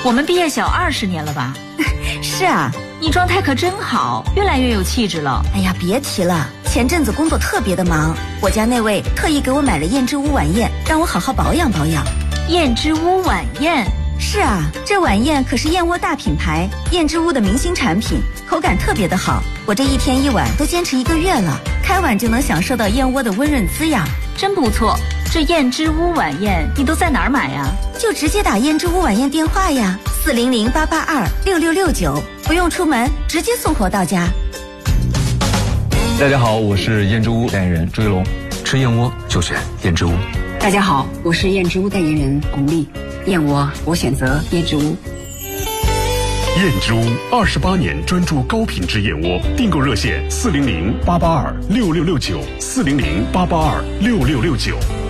我们毕业小20年了吧？ 是啊， 你状态可真好，越来越有气质了。 哎呀，别提了，前阵子工作特别的忙，我家那位特意给我买了燕之屋晚宴，让我好好保养保养。 燕之屋晚宴？ 是啊，这晚宴可是燕窝大品牌燕之屋的明星产品，口感特别的好。我这一天一碗都坚持1个月了，开碗就能享受到燕窝的温润滋养， 真不错。这燕之屋晚宴你都在哪儿买呀？ 就直接打燕之屋晚宴电话呀，400-882-6669，不用出门，直接送货到家。 大家好，我是燕之屋代言人朱一龙，吃燕窝就选燕之屋。 大家好，我是燕之屋代言人巩俐，燕窝我选择燕之屋。 燕之屋28年专注高品质燕窝，订购热线400-882-6669，400-882-6669。